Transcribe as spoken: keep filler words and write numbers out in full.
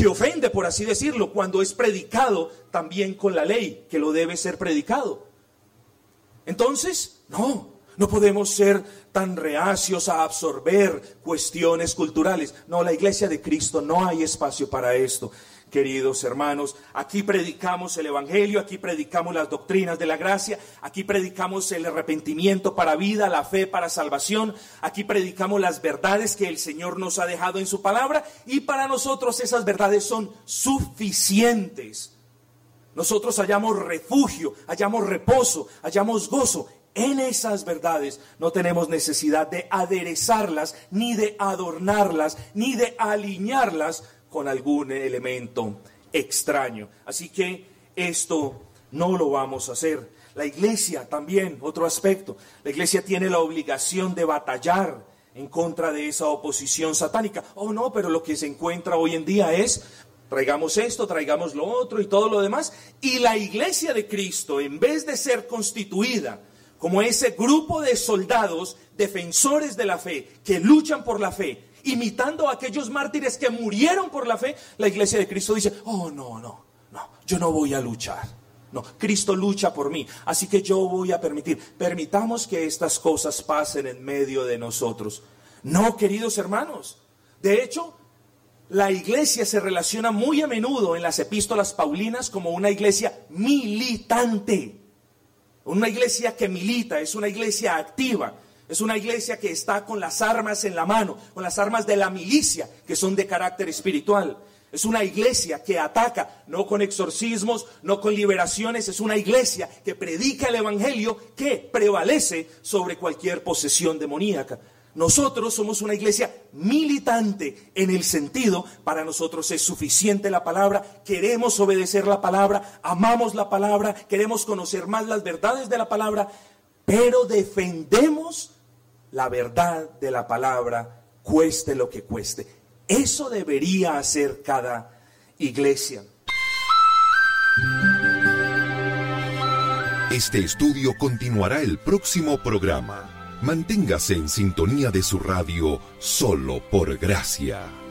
que ofende, por así decirlo, cuando es predicado también con la ley, que lo debe ser predicado. Entonces, no, no podemos ser tan reacios a absorber cuestiones culturales. No, la iglesia de Cristo no hay espacio para esto. Queridos hermanos, aquí predicamos el evangelio, aquí predicamos las doctrinas de la gracia, aquí predicamos el arrepentimiento para vida, la fe para salvación, aquí predicamos las verdades que el Señor nos ha dejado en su palabra, y para nosotros esas verdades son suficientes. Nosotros hallamos refugio, hallamos reposo, hallamos gozo en esas verdades. No tenemos necesidad de aderezarlas, ni de adornarlas, ni de alinearlas con algún elemento extraño. Así que esto no lo vamos a hacer. La iglesia también, otro aspecto, la iglesia tiene la obligación de batallar en contra de esa oposición satánica. Oh no, pero lo que se encuentra hoy en día es, traigamos esto, traigamos lo otro y todo lo demás. Y la iglesia de Cristo, en vez de ser constituida como ese grupo de soldados defensores de la fe, que luchan por la fe, imitando a aquellos mártires que murieron por la fe, la iglesia de Cristo dice, oh no, no, no, yo no voy a luchar. No, Cristo lucha por mí, así que yo voy a permitir, permitamos que estas cosas pasen en medio de nosotros. No, queridos hermanos, de hecho, la iglesia se relaciona muy a menudo en las epístolas paulinas como una iglesia militante. Una iglesia que milita, es una iglesia activa. Es una iglesia que está con las armas en la mano, con las armas de la milicia, que son de carácter espiritual. Es una iglesia que ataca, no con exorcismos, no con liberaciones. Es una iglesia que predica el evangelio, que prevalece sobre cualquier posesión demoníaca. Nosotros somos una iglesia militante en el sentido, para nosotros es suficiente la palabra, queremos obedecer la palabra, amamos la palabra, queremos conocer más las verdades de la palabra, pero defendemos la verdad de la palabra, cueste lo que cueste. Eso debería hacer cada iglesia. Este estudio continuará el próximo programa. Manténgase en sintonía de su radio Solo por Gracia.